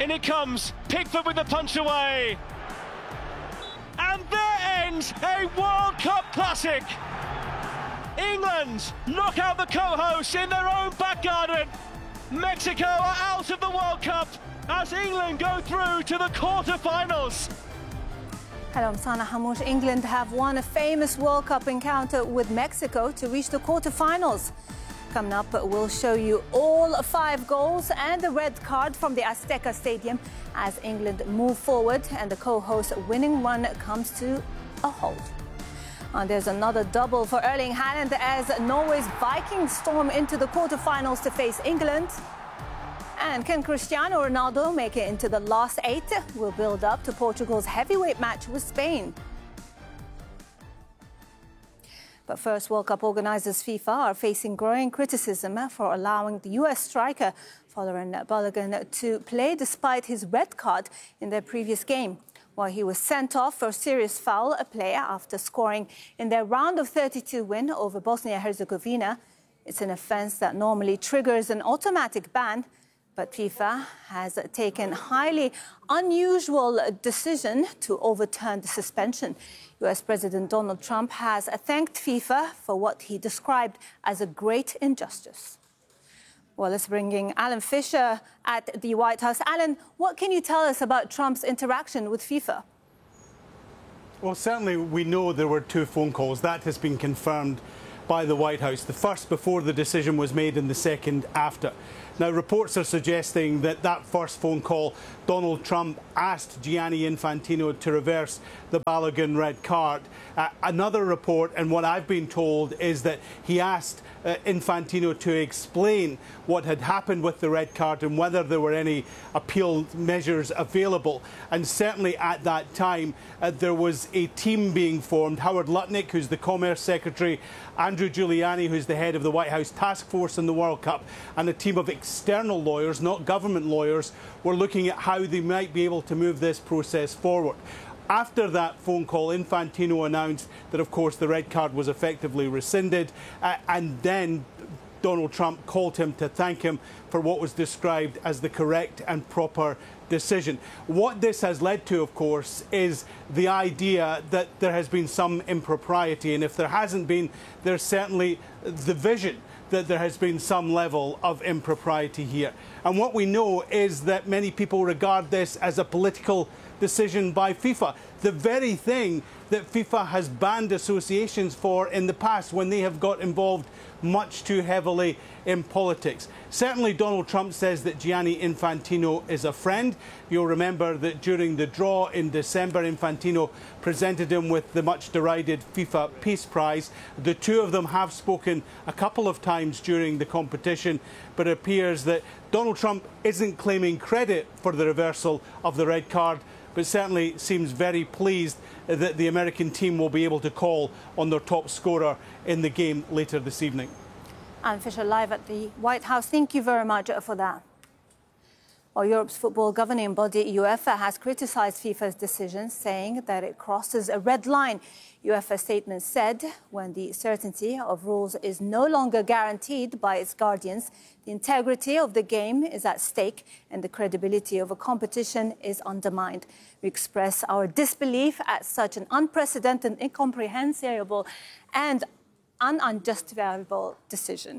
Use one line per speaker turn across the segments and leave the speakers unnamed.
In it comes, Pickford with the punch away. And there ends a World Cup classic. England knock out the co-hosts in their own back garden. Mexico are out of the World Cup as England go through to the quarter-finals.
Hello, I'm Sana Hamouche. England have won a famous World Cup encounter with Mexico to reach the quarter-finals. Coming up, we'll show you all 5 goals and the red card from the Azteca Stadium as England move forward and the co-host winning run comes to a halt. And there's another double for Erling Haaland as Norway's Vikings storm into the quarter-finals to face England. And can Cristiano Ronaldo make it into the last 8? We'll build up to Portugal's heavyweight match with Spain. But first, World Cup organisers FIFA are facing growing criticism for allowing the US striker Folarin Balogun to play despite his red card in their previous game. While he was sent off for a serious foul play after scoring in their round of 32 win over Bosnia-Herzegovina. It's an offence that normally triggers an automatic ban. But FIFA has taken a highly unusual decision to overturn the suspension. US President Donald Trump has thanked FIFA for what he described as a great injustice. Well, let's bring in Alan Fisher at the White House. Alan, what can you tell us about Trump's interaction with FIFA?
Well, certainly we know there were 2 phone calls. That has been confirmed by the White House. The first before the decision was made and the second after. Now, reports are suggesting that that first phone call, Donald Trump asked Gianni Infantino to reverse the Balogun red card. Another report, and what I've been told, is that he asked Infantino to explain what had happened with the red card and whether there were any appeal measures available. And certainly at that time, there was a team being formed. Howard Lutnick, who's the Commerce Secretary, Andrew Giuliani, who's the head of the White House Task Force in the World Cup, and a team of external lawyers, not government lawyers, were looking at how they might be able to move this process forward. After that phone call, Infantino announced that, of course, the red card was effectively rescinded, and then Donald Trump called him to thank him for what was described as the correct and proper decision. What this has led to, of course, is the idea that there has been some impropriety, and if there hasn't been, there's certainly the vision that there has been some level of impropriety here. And what we know is that many people regard this as a political decision by FIFA, the very thing that FIFA has banned associations for in the past when they have got involved much too heavily in politics. Certainly Donald Trump says that Gianni Infantino is a friend. You'll remember that during the draw in December, Infantino presented him with the much derided FIFA Peace Prize. The 2 of them have spoken a couple of times during the competition, but it appears that Donald Trump isn't claiming credit for the reversal of the red card, but certainly seems very pleased that the American team will be able to call on their top scorer in the game later this evening.
Alan Fisher live at the White House. Thank you very much for that. Well, Europe's football governing body, UEFA, has criticised FIFA's decision, saying that it crosses a red line. UEFA statement said when the certainty of rules is no longer guaranteed by its guardians, the integrity of the game is at stake and the credibility of a competition is undermined. We express our disbelief at such an unprecedented, incomprehensible and unjustifiable decision.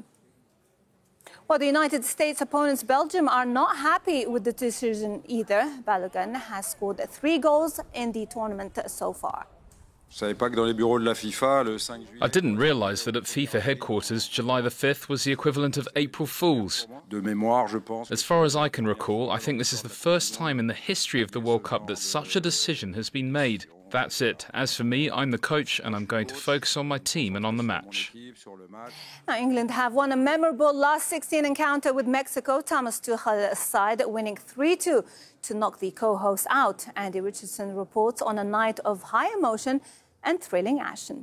Well, the United States opponents, Belgium, are not happy with the decision either. Balogun has scored 3 goals in the tournament so far.
I didn't realise that at FIFA headquarters, July the 5th was the equivalent of April Fool's. As far as I can recall, I think this is the first time in the history of the World Cup that such a decision has been made. That's it. As for me, I'm the coach and I'm going to focus on my team and on the match.
Now, England have won a memorable last 16 encounter with Mexico. Thomas Tuchel's side winning 3-2 to knock the co-hosts out. Andy Richardson reports on a night of high emotion and thrilling action.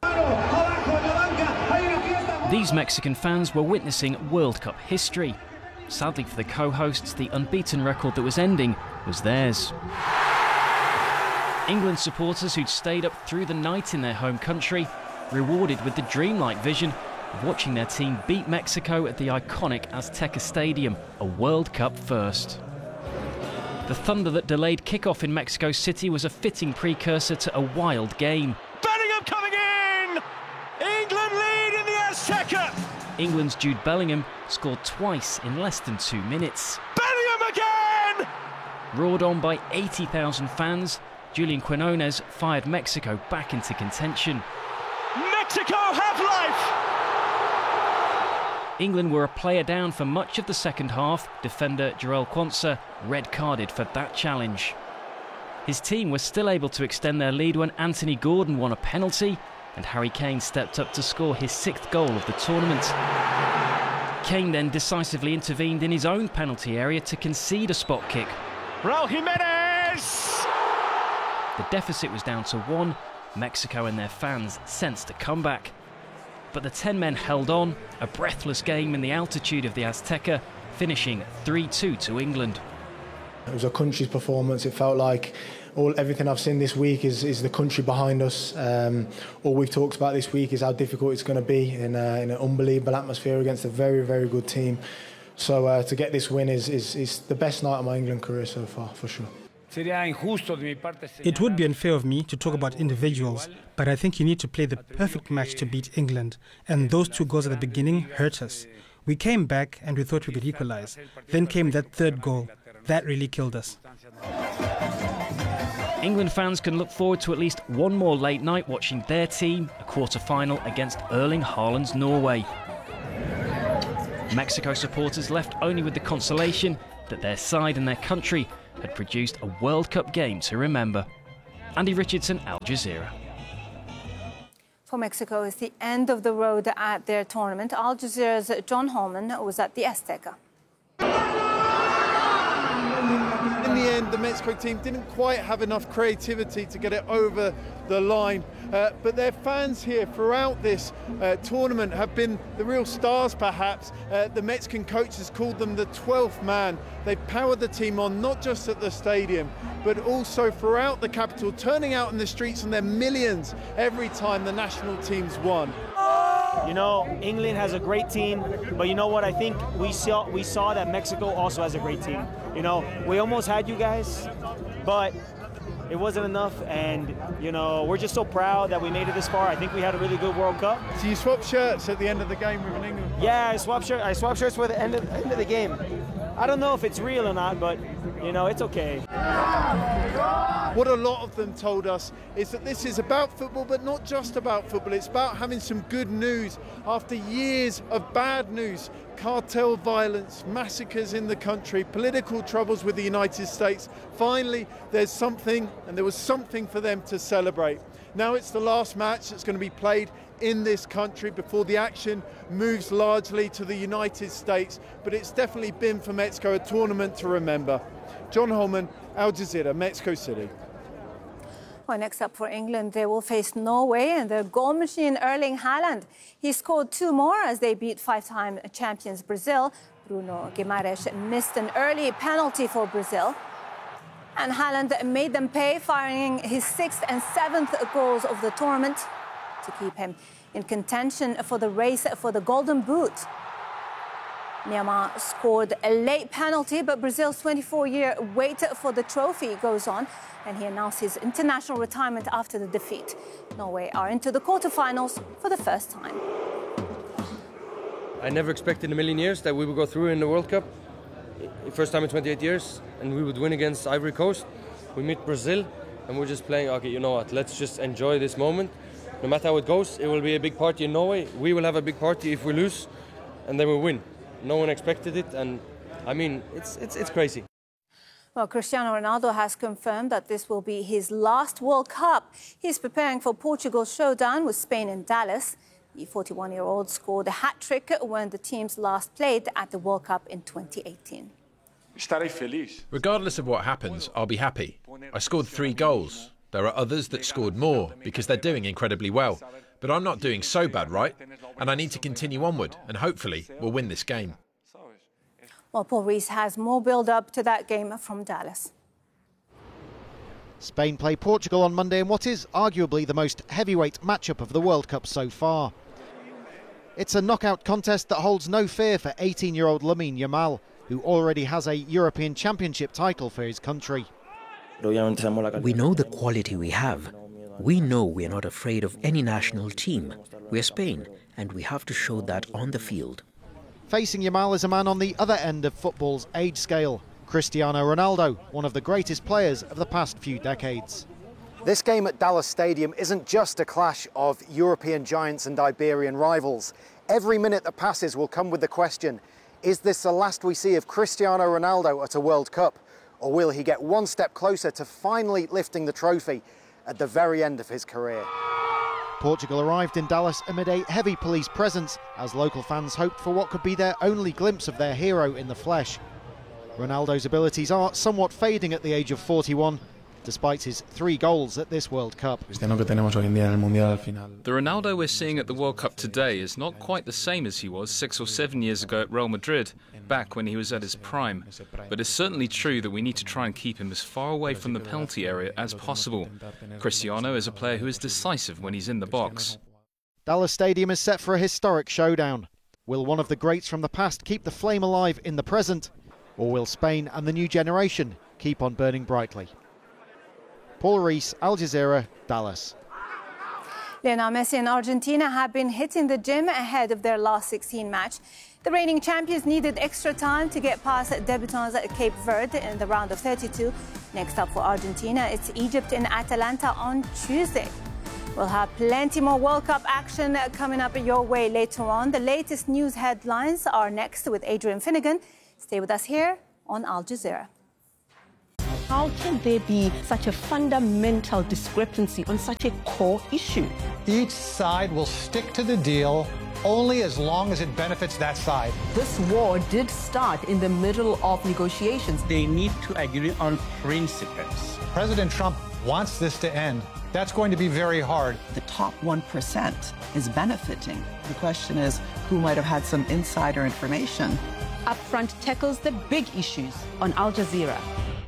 These Mexican fans were witnessing World Cup history. Sadly for the co-hosts, the unbeaten record that was ending was theirs. England supporters who'd stayed up through the night in their home country, rewarded with the dreamlike vision of watching their team beat Mexico at the iconic Azteca Stadium, a World Cup first. The thunder that delayed kickoff in Mexico City was a fitting precursor to a wild game.
Bellingham coming in! England lead in the Azteca!
England's Jude Bellingham scored twice in less than 2 minutes.
Bellingham again!
Roared on by 80,000 fans, Julian Quinones fired Mexico back into contention.
Mexico have life!
England were a player down for much of the second half. Defender Jarell Quansah red-carded for that challenge. His team was still able to extend their lead when Anthony Gordon won a penalty and Harry Kane stepped up to score his 6th goal of the tournament. Kane then decisively intervened in his own penalty area to concede a spot kick.
Raul Jimenez!
The deficit was down to 1. Mexico and their fans sensed a comeback. But the 10 men held on, a breathless game in the altitude of the Azteca, finishing 3-2 to England.
It was a country's performance. It felt like everything I've seen this week is the country behind us. All we've talked about this week is how difficult it's going to be in an unbelievable atmosphere against a very, very good team. So to get this win is the best night of my England career so far, for sure.
It would be unfair of me to talk about individuals, but I think you need to play the perfect match to beat England. And those 2 goals at the beginning hurt us. We came back and we thought we could equalise. Then came that 3rd goal. That really killed us.
England fans can look forward to at least one more late night watching their team, a quarter-final against Erling Haaland's Norway. Mexico supporters left only with the consolation that their side and their country had produced a World Cup game to remember. Andy Richardson, Al Jazeera.
For Mexico, it's the end of the road at their tournament. Al Jazeera's John Holman was at the Azteca.
In the end, the Mexico team didn't quite have enough creativity to get it over the line, but their fans here throughout this tournament have been the real stars, perhaps. The Mexican coaches called them the 12th man. They powered the team on, not just at the stadium, but also throughout the capital, turning out in the streets in their millions every time the national teams won.
You know, England has a great team, but you know what? I think we saw that Mexico also has a great team. You know, we almost had you guys, but it wasn't enough, and you know, we're just so proud that we made it this far. I think we had a really good World Cup.
So you swapped shirts at the end of the game with an England?
Yeah, I swapped shirts for the end of the game. I don't know if it's real or not, but you know, it's okay.
What a lot of them told us is that this is about football, but not just about football. It's about having some good news after years of bad news. Cartel violence, massacres in the country, political troubles with the United States. Finally, there's something, and there was something for them to celebrate. Now it's the last match that's going to be played in this country before the action moves largely to the United States, but it's definitely been for Mexico a tournament to remember. John Holman, Al Jazeera, Mexico City.
Well, next up for England, they will face Norway and their goal machine Erling Haaland. He scored 2 more as they beat 5-time champions Brazil. Bruno Guimarães missed an early penalty for Brazil. And Haaland made them pay, firing his 6th and 7th goals of the tournament to keep him in contention for the race for the Golden Boot. Neymar scored a late penalty, but Brazil's 24-year wait for the trophy goes on, and he announced his international retirement after the defeat. Norway are into the quarterfinals for the first time.
I never expected in a million years that we would go through in the World Cup. First time in 28 years, and we would win against Ivory Coast. We meet Brazil, and we're just playing, okay, you know what, let's just enjoy this moment. No matter how it goes, it will be a big party in Norway. We will have a big party if we lose, and then we win. No one expected it, and I mean, it's crazy.
Well, Cristiano Ronaldo has confirmed that this will be his last World Cup. He's preparing for Portugal's showdown with Spain in Dallas. The 41-year-old scored a hat-trick when the teams last played at the World Cup in 2018.
Regardless of what happens, I'll be happy. I scored 3 goals. There are others that scored more because they're doing incredibly well. But I'm not doing so bad, right? And I need to continue onward, and hopefully we'll win this game.
Well, Paul Rees has more build-up to that game from Dallas.
Spain play Portugal on Monday in what is arguably the most heavyweight matchup of the World Cup so far. It's a knockout contest that holds no fear for 18-year-old Lamine Yamal. who already has a European Championship title for his country.
We know the quality we have. We know we are not afraid of any national team. We are Spain, and we have to show that on the field.
Facing Yamal is a man on the other end of football's age scale, Cristiano Ronaldo, one of the greatest players of the past few decades. This game at Dallas Stadium isn't just a clash of European giants and Iberian rivals. Every minute that passes will come with the question, is this the last we see of Cristiano Ronaldo at a World Cup? Or will he get one step closer to finally lifting the trophy at the very end of his career? Portugal arrived in Dallas amid a heavy police presence as local fans hoped for what could be their only glimpse of their hero in the flesh. Ronaldo's abilities are somewhat fading at the age of 41, despite his 3 goals at this World Cup.
The Ronaldo we're seeing at the World Cup today is not quite the same as he was 6 or 7 years ago at Real Madrid, back when he was at his prime. But it's certainly true that we need to try and keep him as far away from the penalty area as possible. Cristiano is a player who is decisive when he's in the box.
Dallas Stadium is set for a historic showdown. Will one of the greats from the past keep the flame alive in the present? Or will Spain and the new generation keep on burning brightly? Paul Rees, Al Jazeera, Dallas.
Lionel Messi and Argentina have been hitting the gym ahead of their last 16 match. The reigning champions needed extra time to get past debutants at Cape Verde in the round of 32. Next up for Argentina, it's Egypt in Atalanta on Tuesday. We'll have plenty more World Cup action coming up your way later on. The latest news headlines are next with Adrian Finnegan. Stay with us here on Al Jazeera.
How can there be such a fundamental discrepancy on such a core issue?
Each side will stick to the deal only as long as it benefits that side.
This war did start in the middle of negotiations.
They need to agree on principles.
President Trump wants this to end. That's going to be very hard.
The top 1% is benefiting. The question is, who might have had some insider information?
Upfront tackles the big issues on Al Jazeera.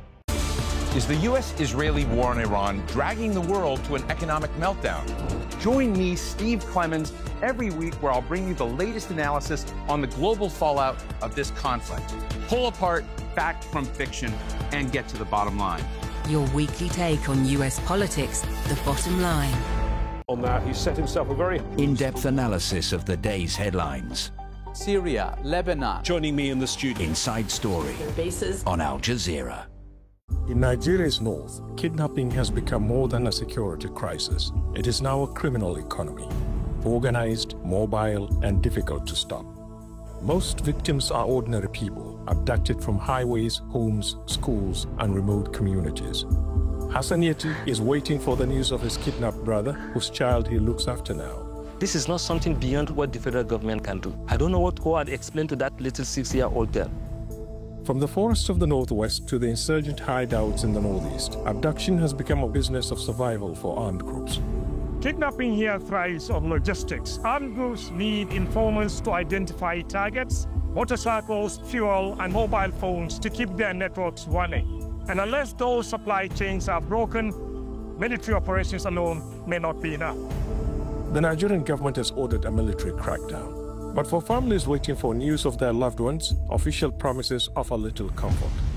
Is the U.S.-Israeli war in Iran dragging the world to an economic meltdown? Join me, Steve Clemens, every week where I'll bring you the latest analysis on the global fallout of this conflict. Pull apart fact from fiction and get to the bottom line.
Your weekly take on U.S. politics, The Bottom Line.
On that, he set himself a very
in-depth analysis of the day's headlines.
Syria, Lebanon.
Joining me in the studio.
Inside Story.
Bases
on Al Jazeera.
In Nigeria's north, kidnapping has become more than a security crisis. It is now a criminal economy, organized, mobile, and difficult to stop. Most victims are ordinary people, abducted from highways, homes, schools, and remote communities. Hassan Yeti is waiting for the news of his kidnapped brother, whose child he looks after now.
This is not something beyond what the federal government can do. I don't know what I'd explain to that little 6-year-old girl.
From the forests of the northwest to the insurgent hideouts in the northeast, abduction has become a business of survival for armed groups.
Kidnapping here thrives on logistics. Armed groups need informants to identify targets, motorcycles, fuel, and mobile phones to keep their networks running. And unless those supply chains are broken, military operations alone may not be enough.
The Nigerian government has ordered a military crackdown. But for families waiting for news of their loved ones, official promises offer little comfort.